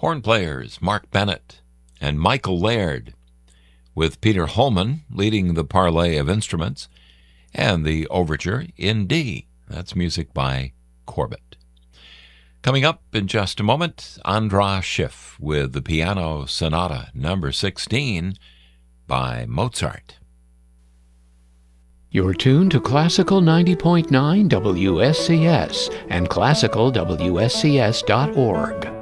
Horn players Mark Bennett and Michael Laird, with Peter Holman leading the parley of instruments, and the overture in D. That's music by Corbett. Coming up in just a moment, Andras Schiff with the Piano Sonata number 16 by Mozart. You're tuned to Classical 90.9 WSCS and classicalwscs.org.